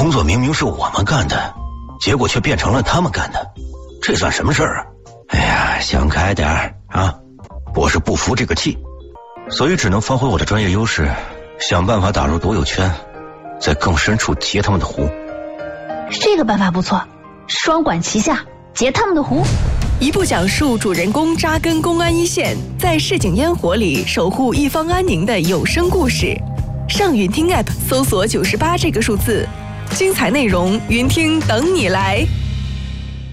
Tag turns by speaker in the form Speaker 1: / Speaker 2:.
Speaker 1: 工作明明是我们干的，结果却变成了他们干的，这算什么事儿啊？哎呀，想开点儿啊！我是不服这个气，所以只能发挥我的专业优势，想办法打入独有圈，在更深处截他们的湖。
Speaker 2: 这个办法不错，双管齐下，截他们的湖。
Speaker 3: 一部讲述主人公扎根公安一线，在市井烟火里守护一方安宁的有声故事。上云听 App 搜索98这个数字，精彩内容云听等你来。